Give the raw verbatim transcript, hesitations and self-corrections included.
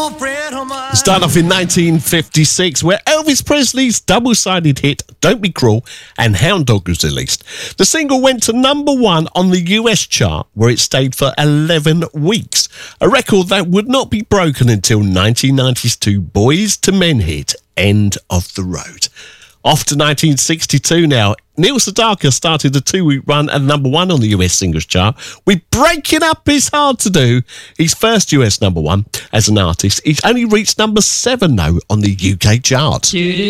Start off in nineteen fifty-six, where Elvis Presley's double-sided hit Don't Be Cruel and Hound Dog was released. The single went to number one on the U S chart, where it stayed for eleven weeks, a record that would not be broken until nineteen ninety's two Boys to Men hit End of the Road. Off to nineteen sixty-two now. Neil Sedaka started a two-week run at number one on the U S singles chart. With Break It Up Is Hard to Do, his first U S number one as an artist. He's only reached number seven, though, on the U K chart.